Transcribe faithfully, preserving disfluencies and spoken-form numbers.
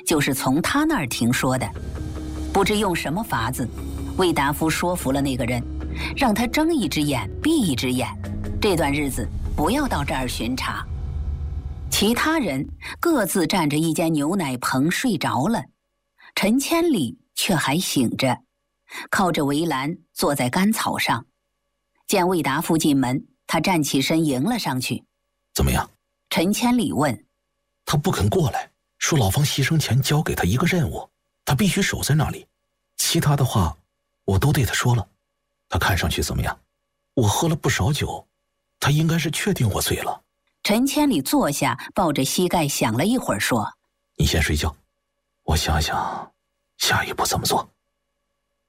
就是从他那儿听说的。不知用什么法子，魏达夫说服了那个人，让他睁一只眼闭一只眼，这段日子不要到这儿巡查。其他人各自占着一间牛奶棚睡着了，陈千里却还醒着，靠着围栏坐在干草上。见魏达夫进门，他站起身迎了上去。 怎么样？ 陈千里问。 他不肯过来，说老方牺牲前交给他一个任务，他必须守在那里，其他的话我都对他说了。他看上去怎么样？我喝了不少酒，他应该是确定我醉了。 陈千里坐下，抱着膝盖想了一会儿，说： 你先睡觉，我想想下一步怎么做。